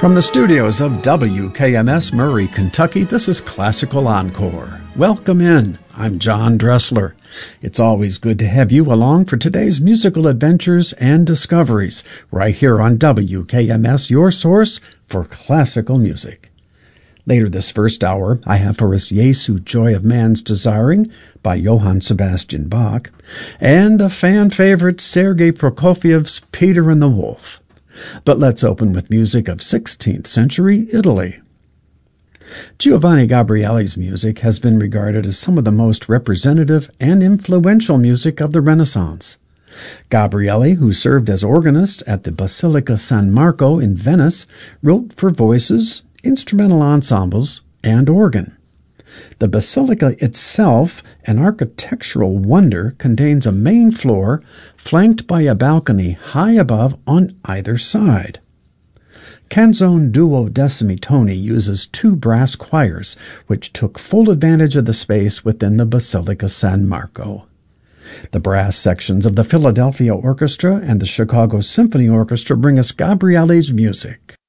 From the studios of WKMS Murray, Kentucky, this is Classical Encore. Welcome in. I'm John Dressler. It's always good to have you along for today's musical adventures and discoveries, right here on WKMS, your source for classical music. Later this first hour, I have for us Jesu, Joy of Man's Desiring by Johann Sebastian Bach, and a fan favorite, Sergei Prokofiev's Peter and the Wolf. But let's open with music of 16th century Italy. Giovanni Gabrieli's music has been regarded as some of the most representative and influential music of the Renaissance. Gabrieli, who served as organist at the Basilica San Marco in Venice, wrote for voices, instrumental ensembles, and organ. The basilica itself, an architectural wonder, contains a main floor flanked by a balcony high above on either side. Canzone Duodecimi Toni uses 2 brass choirs, which took full advantage of the space within the Basilica San Marco. The brass sections of the Philadelphia Orchestra and the Chicago Symphony Orchestra bring us Gabrieli's music.